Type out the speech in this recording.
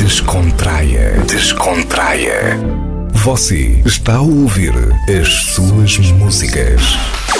Descontraia. Descontraia. Você está a ouvir as suas músicas.